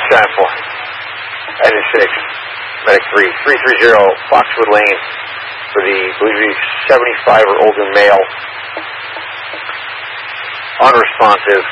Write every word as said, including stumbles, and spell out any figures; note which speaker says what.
Speaker 1: Shine four. Engine six. Medic three. three three zero Foxwood Lane for the, I believe, seventy-five or older male. Unresponsive.